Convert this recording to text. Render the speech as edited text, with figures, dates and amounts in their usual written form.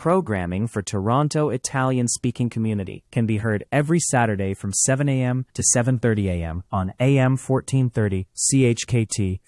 programming for Toronto Italian-speaking community can be heard every Saturday from 7 a.m. to 7:30 a.m. on AM 1430 CHKT